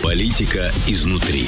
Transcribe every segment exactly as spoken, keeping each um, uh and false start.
Политика изнутри.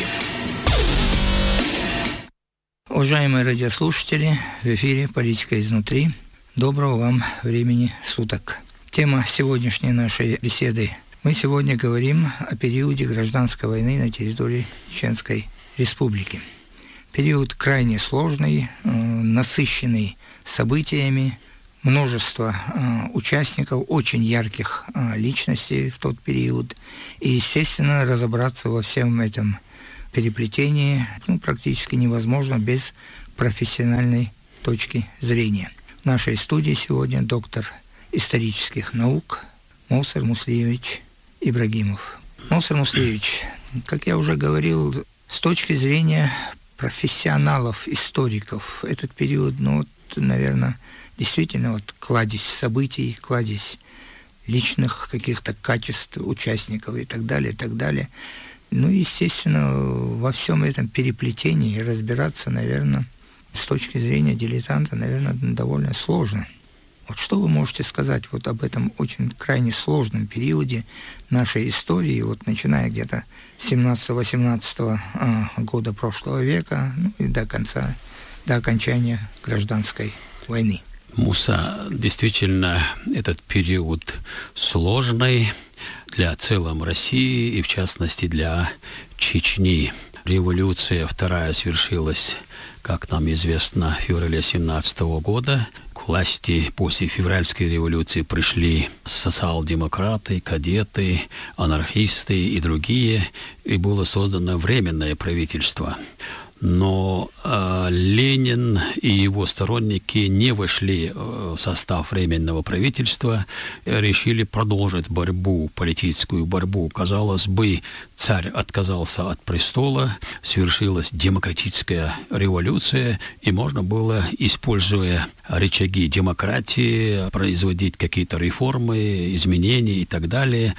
Уважаемые радиослушатели, в эфире «Политика изнутри». Доброго вам времени суток. Тема сегодняшней нашей беседы. Мы сегодня говорим о периоде гражданской войны на территории Чеченской Республики. Период крайне сложный, насыщенный событиями, множество участников, очень ярких личностей в тот период. И, естественно, разобраться во всем этом переплетении ну, практически невозможно без профессиональной точки зрения. В нашей студии сегодня доктор исторических наук Мусар Муслиевич Ибрагимов. Мусар Муслиевич, как я уже говорил, с точки зрения профессионалов, историков, этот период, ну, вот, наверное, действительно вот кладезь событий, кладезь личных каких-то качеств участников и так далее, и так далее. Ну, естественно, во всем этом переплетении разбираться, наверное, с точки зрения дилетанта, наверное, довольно сложно. Вот что вы можете сказать вот об этом очень крайне сложном периоде нашей истории, вот начиная где-то с семнадцатого-восемнадцатого а, года прошлого века, ну и до конца, до окончания гражданской войны? Муса, действительно, этот период сложный для целом России и, в частности, для Чечни. Революция вторая свершилась, как нам известно, в феврале семнадцатого года. К власти после февральской революции пришли социал-демократы, кадеты, анархисты и другие, и было создано временное правительство. Но э, Ленин и его сторонники не вошли в состав временного правительства, решили продолжить борьбу, политическую борьбу. Казалось бы, царь отказался от престола, свершилась демократическая революция, и можно было, используя рычаги демократии, производить какие-то реформы, изменения и так далее.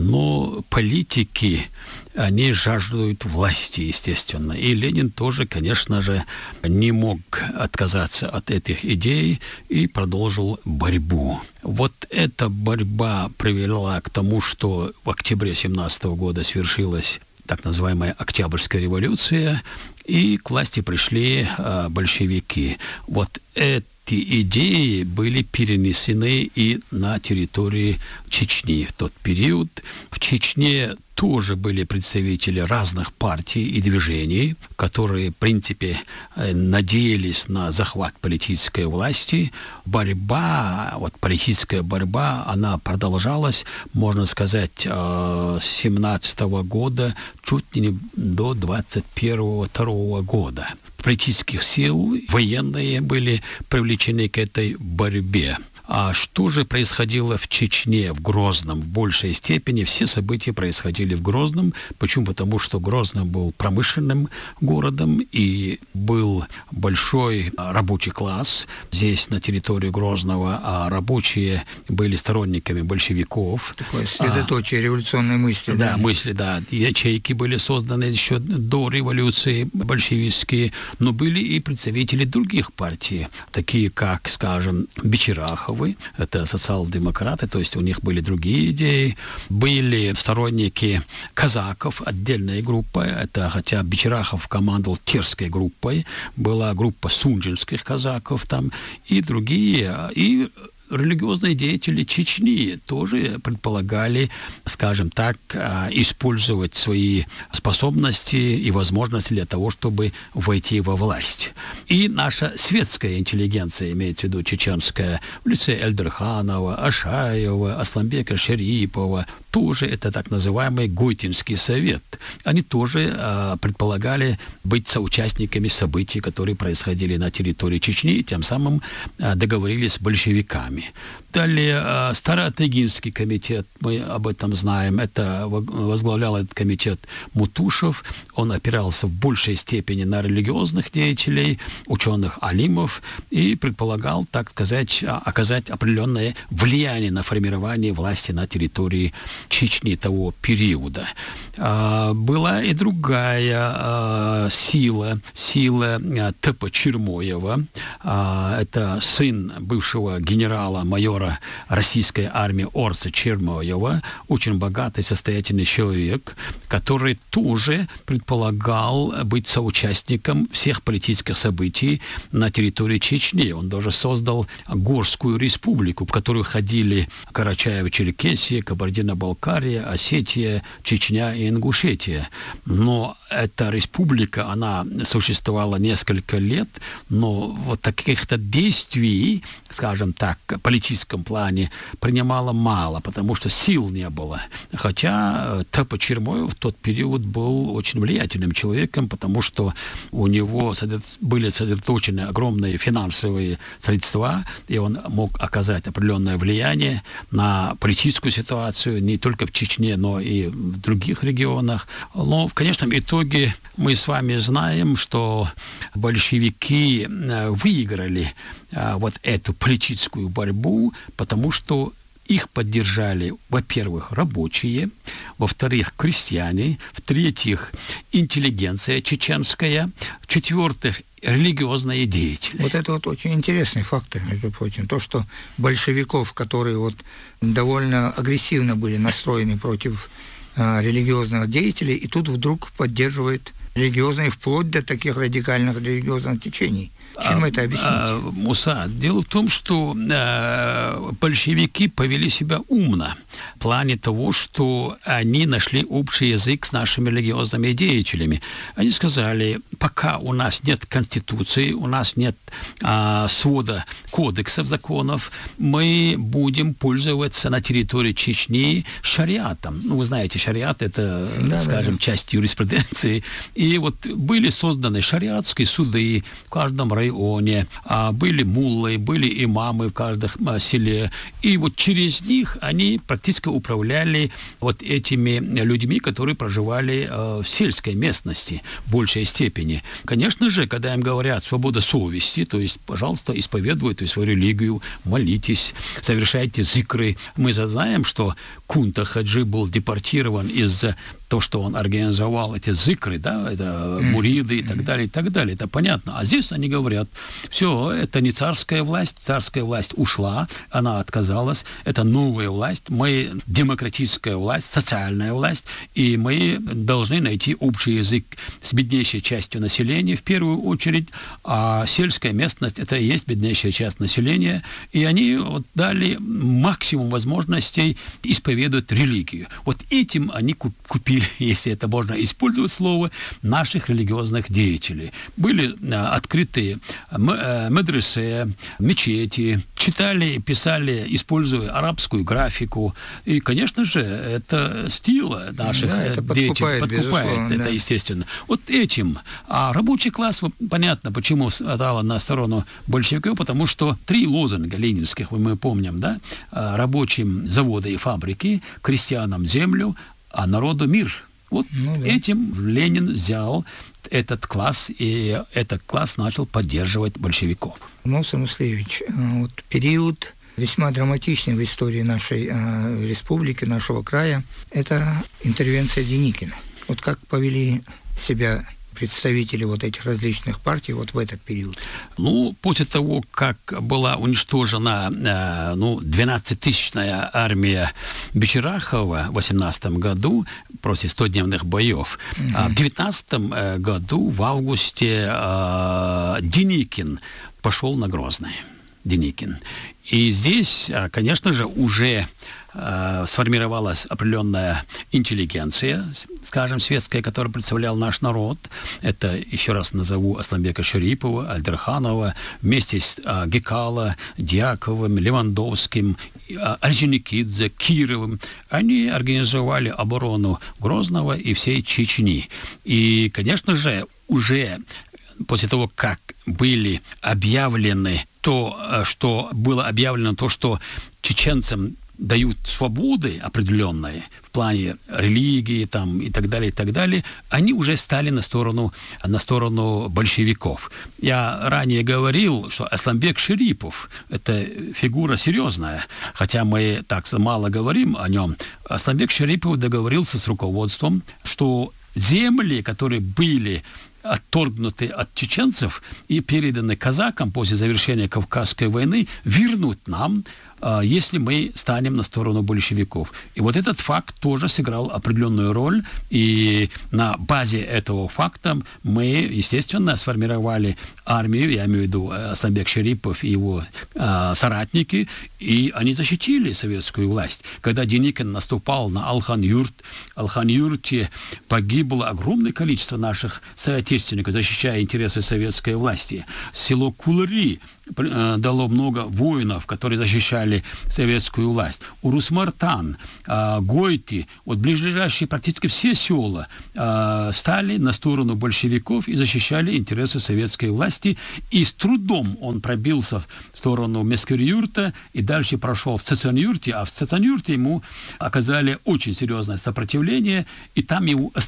Но политики, они жаждут власти, естественно. И Ленин тоже, конечно же, не мог отказаться от этих идей и продолжил борьбу. Вот эта борьба привела к тому, что в октябре семнадцатого года свершилась так называемая Октябрьская революция, и к власти пришли а, большевики. Вот это Эти идеи были перенесены и на территории Чечни в тот период. В Чечне тоже были представители разных партий и движений, которые, в принципе, надеялись на захват политической власти. Борьба, вот политическая борьба, она продолжалась, можно сказать, с семнадцатого года чуть не до двадцать первого второго года. Политических сил военные были привлечены к этой борьбе. А что же происходило в Чечне, в Грозном? В большей степени все события происходили в Грозном. Почему? Потому что Грозный был промышленным городом, и был большой рабочий класс здесь, на территории Грозного, а рабочие были сторонниками большевиков. Такое средоточие а, революционной мысли. Да, да, мысли, да. Ячейки были созданы еще до революции большевистские, но были и представители других партий, такие как, скажем, Бичерахов. Это социал-демократы, то есть у них были другие идеи. Были сторонники казаков, отдельная группа. Это, хотя Бичерахов командовал Терской группой, была группа сунжинских казаков там и другие. И религиозные деятели Чечни тоже предполагали, скажем так, использовать свои способности и возможности для того, чтобы войти во власть. И наша светская интеллигенция, имеется в виду чеченская, в лице Эльдерханова, Ашаева, Асламбека Шерипова, тоже это так называемый Гойтинский совет. Они тоже э, предполагали быть соучастниками событий, которые происходили на территории Чечни, и тем самым э, договорились с большевиками. Далее э, Староатыгинский комитет, мы об этом знаем, это возглавлял этот комитет Мутушев, он опирался в большей степени на религиозных деятелей, ученых алимов, и предполагал, так сказать, оказать определенное влияние на формирование власти на территории Чечни того периода. Была и другая сила, сила Т.П. Чермоева. Это сын бывшего генерала-майора российской армии Орца Чермоева, очень богатый, состоятельный человек, который тоже предполагал быть соучастником всех политических событий на территории Чечни. Он даже создал Горскую республику, в которую ходили Карачаево-Черкесия, Кабардино-Балкария, Осетия, Чечня и Ингушетия. Но эта республика, она существовала несколько лет, но вот таких-то действий, скажем так, в политическом плане принимала мало, потому что сил не было. Хотя Т.П. Чермоев в тот период был очень влиятельным человеком, потому что у него были сосредоточены огромные финансовые средства, и он мог оказать определенное влияние на политическую ситуацию не только в Чечне, но и в других регионах. Но в конечном итоге мы с вами знаем, что большевики выиграли вот эту политическую борьбу, потому что их поддержали, во-первых, рабочие, во-вторых, крестьяне, в-третьих, интеллигенция чеченская, в-четвертых, религиозные деятели. Вот это вот очень интересный фактор, между прочим. То, что большевиков, которые вот довольно агрессивно были настроены против а, религиозных деятелей, и тут вдруг поддерживает религиозные, вплоть до таких радикальных религиозных течений. Чем а, это объяснить? А, Муса, дело в том, что а, большевики повели себя умно в плане того, что они нашли общий язык с нашими религиозными деятелями. Они сказали, пока у нас нет конституции, у нас нет а, свода кодексов, законов, мы будем пользоваться на территории Чечни шариатом. Ну, вы знаете, шариат – это, да, скажем, да, часть юриспруденции. И вот были созданы шариатские суды в каждом районе, а были муллы, были имамы в каждом селе. И вот через них они практически управляли вот этими людьми, которые проживали в сельской местности в большей степени. Конечно же, когда им говорят свобода совести, то есть, пожалуйста, исповедуйте свою религию, молитесь, совершайте зикры. Мы знаем, что Кунта Хаджи был депортирован из-за то, что он организовал эти зикры, да, это муриды и так далее, и так далее. Это понятно. А здесь они говорят, все, это не царская власть, царская власть ушла, она отказалась, это новая власть, мы демократическая власть, социальная власть, и мы должны найти общий язык с беднейшей частью населения в первую очередь, а сельская местность, это и есть беднейшая часть населения, и они вот дали максимум возможностей исповедовать религию. Вот этим они купили, если это можно использовать слово, наших религиозных деятелей. Были а, открытые медресе, мечети, читали, писали, используя арабскую графику. И, конечно же, это стиль наших да, это деятелей. Подкупает, подкупает это, да, естественно. Вот этим. А рабочий класс, понятно, почему стал на сторону большевиков, потому что три лозунга ленинских, мы помним, да, рабочим заводы и фабрики, крестьянам землю, а народу мир. Вот ну, да. Этим Ленин взял этот класс, и этот класс начал поддерживать большевиков. Мусор Муслевич, вот период весьма драматичный в истории нашей э, республики, нашего края, это интервенция Деникина. Вот как повели себя представители вот этих различных партий вот в этот период? Ну, после того, как была уничтожена э, ну, двенадцатитысячная армия Бичерахова в восемнадцатом году после стодневных боев, mm-hmm. а в девятнадцатом э, году в августе э, Деникин пошел на Грозный. Деникин. И здесь, конечно же, уже э, сформировалась определенная интеллигенция, скажем, светская, которая представлял наш народ. Это, еще раз назову, Асланбека Шарипова, Альдерханова, вместе с э, Гекало, Дьяковым, Левандовским, э, Орджоникидзе, Кировым. Они организовали оборону Грозного и всей Чечни. И, конечно же, уже после того, как были объявлены то, что было объявлено, то, что чеченцам дают свободы определенные в плане религии там, и так далее, и так далее, они уже стали на сторону, на сторону большевиков. Я ранее говорил, что Асламбек Шарипов – это фигура серьезная, хотя мы так мало говорим о нем. Асламбек Шарипов договорился с руководством, что земли, которые были отторгнуты от чеченцев и переданы казакам после завершения Кавказской войны, вернут нам, если мы станем на сторону большевиков. И вот этот факт тоже сыграл определенную роль, и на базе этого факта мы, естественно, сформировали армию, я имею в виду Асламбек Шарипов и его э, соратники, и они защитили советскую власть. Когда Деникин наступал на Алхан-Юрт, в Алхан-Юрте погибло огромное количество наших соотечественников, защищая интересы советской власти. Село Кулари дало много воинов, которые защищали советскую власть. Урус-Мартан, Гойти, вот ближайшие практически все села стали на сторону большевиков и защищали интересы советской власти. И с трудом он пробился в сторону Мескер-Юрта и дальше прошел в Цецен-Юрте, а в Цецен-Юрте ему оказали очень серьезное сопротивление, и там его